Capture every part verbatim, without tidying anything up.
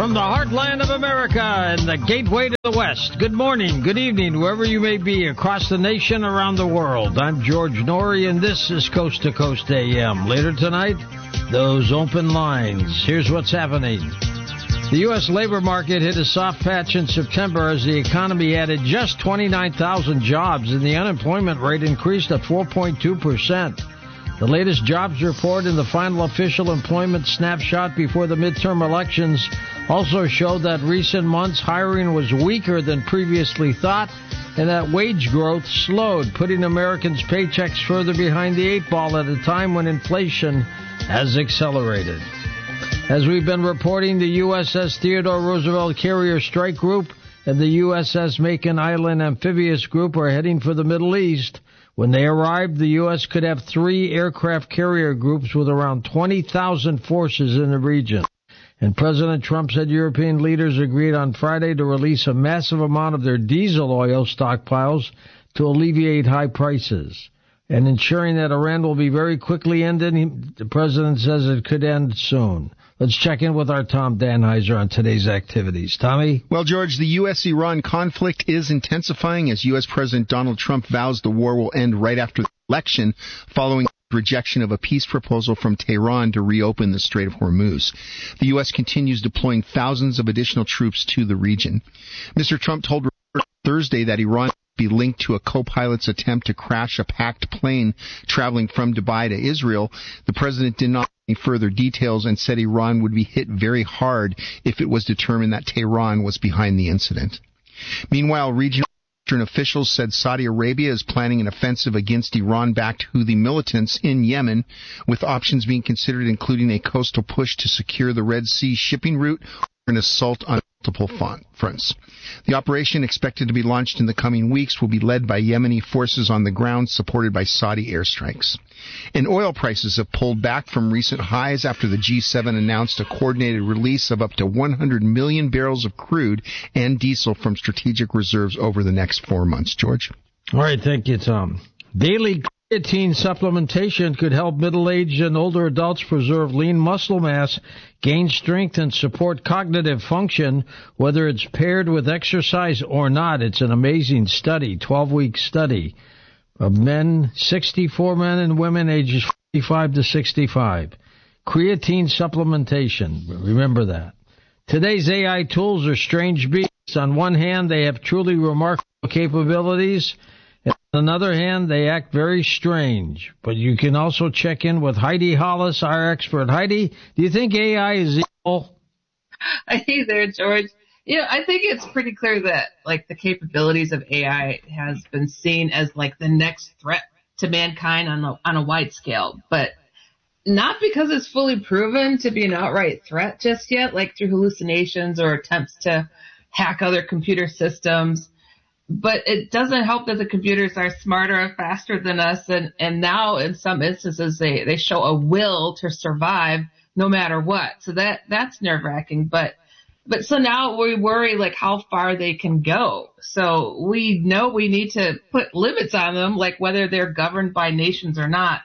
From the heartland of America and the gateway to the West, good morning, good evening, wherever you may be across the nation, around the world. I'm George Norrie, and this is Coast to Coast A M. Later tonight, those open lines. Here's what's happening. The U S labor market hit a soft patch in September as the economy added just twenty-nine thousand jobs, and the unemployment rate increased at four point two percent. The latest jobs report in the final official employment snapshot before the midterm elections also showed that recent months hiring was weaker than previously thought and that wage growth slowed, putting Americans' paychecks further behind the eight ball at a time when inflation has accelerated. As we've been reporting, the U S S Theodore Roosevelt Carrier Strike Group and the U S S Macon Island Amphibious Group are heading for the Middle East. When they arrived, the U S could have three aircraft carrier groups with around twenty thousand forces in the region. And President Trump said European leaders agreed on Friday to release a massive amount of their diesel oil stockpiles to alleviate high prices. And ensuring that Iran will be very quickly ended, the president says it could end soon. Let's check in with our Tom Danheiser on today's activities. Tommy? Well, George, the U S Iran conflict is intensifying as U S President Donald Trump vows the war will end right after the election following rejection of a peace proposal from Tehran to reopen the Strait of Hormuz. The U S continues deploying thousands of additional troops to the region. Mister Trump told reporters Thursday that Iran be linked to a co-pilot's attempt to crash a packed plane traveling from Dubai to Israel. The president did not give any further details and said Iran would be hit very hard if it was determined that Tehran was behind the incident. Meanwhile, regional officials said Saudi Arabia is planning an offensive against Iran-backed Houthi militants in Yemen, with options being considered including a coastal push to secure the Red Sea shipping route or an assault on multiple fronts. The operation, expected to be launched in the coming weeks, will be led by Yemeni forces on the ground, supported by Saudi airstrikes. And oil prices have pulled back from recent highs after the G seven announced a coordinated release of up to one hundred million barrels of crude and diesel from strategic reserves over the next four months. George? All right, thank you, Tom. Daily creatine supplementation could help middle-aged and older adults preserve lean muscle mass, gain strength, and support cognitive function, whether it's paired with exercise or not. It's an amazing study, twelve-week study of men, sixty-four men and women ages fifty-five to sixty-five. Creatine supplementation, remember that. Today's A I tools are strange beasts. On one hand, they have truly remarkable capabilities. On the other hand, they act very strange. But you can also check in with Heidi Hollis, our expert. Heidi, do you think A I is evil? Hey there, George. You know, I think it's pretty clear that, like, the capabilities of A I has been seen as, like, the next threat to mankind on a, on a wide scale. But not because it's fully proven to be an outright threat just yet, like through hallucinations or attempts to hack other computer systems. But it doesn't help that the computers are smarter and faster than us, and, and now in some instances they, they show a will to survive no matter what. So that that's nerve-wracking. But but so now we worry like how far they can go. So we know we need to put limits on them, like whether they're governed by nations or not.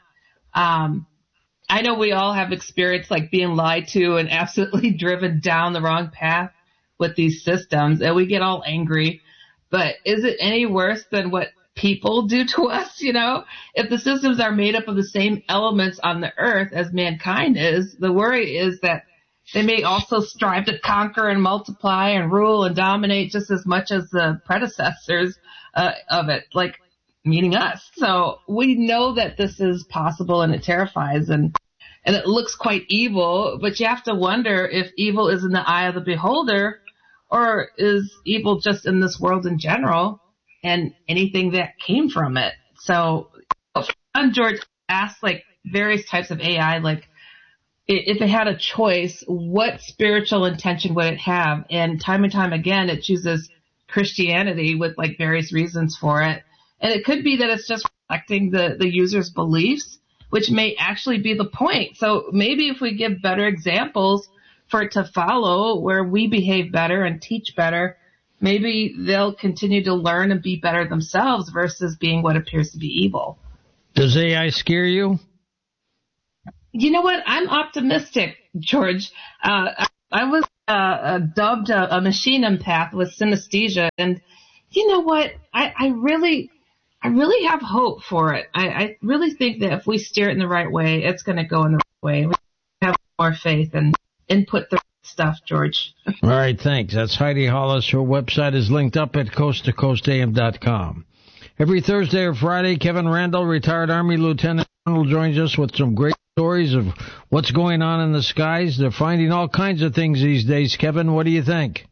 Um, I know we all have experienced like being lied to and absolutely driven down the wrong path with these systems, and we get all angry. But is it any worse than what people do to us? You know, if the systems are made up of the same elements on the earth as mankind is, the worry is that they may also strive to conquer and multiply and rule and dominate just as much as the predecessors uh, of it, like meaning us. So we know that this is possible, and it terrifies, and and it looks quite evil, but you have to wonder if evil is in the eye of the beholder, or is evil just in this world in general and anything that came from it? So, George asked like various types of A I, like if it had a choice, what spiritual intention would it have? And time and time again, it chooses Christianity with like various reasons for it. And it could be that it's just reflecting the, the user's beliefs, which may actually be the point. So maybe if we give better examples for it to follow, where we behave better and teach better, maybe they'll continue to learn and be better themselves versus being what appears to be evil. Does A I scare you? You know what? I'm optimistic, George. Uh, I, I was uh, uh, dubbed a, a machine empath with synesthesia. And you know what? I, I really, I really have hope for it. I, I really think that if we steer it in the right way, it's going to go in the right way. We have more faith and input the right stuff, George. All right, thanks. That's Heidi Hollis. Her website is linked up at coast to coast a m dot com. Every Thursday or Friday, Kevin Randall, retired Army Lieutenant Colonel, joins us with some great stories of what's going on in the skies. They're finding all kinds of things these days. Kevin, what do you think?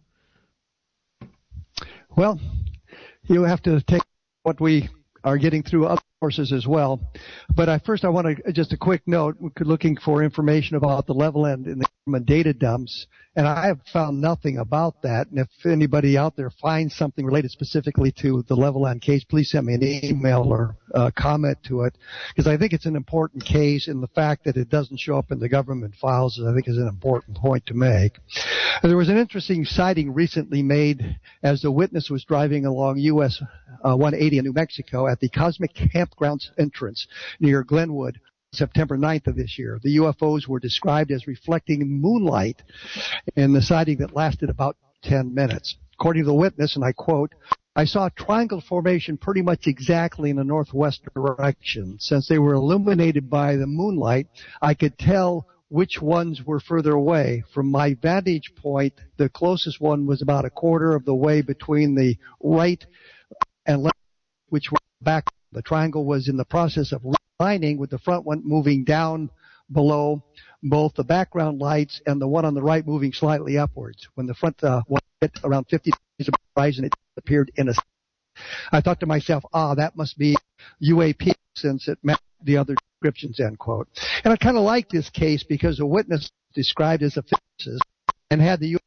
Well, you have to take what we are getting through other sources as well. But I, first I want to, just a quick note, we're looking for information about the level end in the government data dumps, and I have found nothing about that. And if anybody out there finds something related specifically to the level end case, please send me an email or uh, comment to it, because I think it's an important case, and the fact that it doesn't show up in the government files, I think, is an important point to make. There was an interesting sighting recently made as the witness was driving along U S uh, one eighty in New Mexico at the Cosmic Campgrounds entrance near Glenwood, September ninth of this year. The U F Os were described as reflecting moonlight in the sighting that lasted about ten minutes. According to the witness, and I quote, "I saw a triangle formation pretty much exactly in the northwest direction. Since they were illuminated by the moonlight, I could tell which ones were further away. From my vantage point, the closest one was about a quarter of the way between the right and left, which were back. The triangle was in the process of lining, with the front one moving down below both the background lights and the one on the right moving slightly upwards. When the front uh, one hit around fifty degrees of horizon, it appeared in a... I thought to myself, ah, that must be U A P, since it matched the other descriptions," end quote. And I kind of like this case because the witness described as a physicist and had the U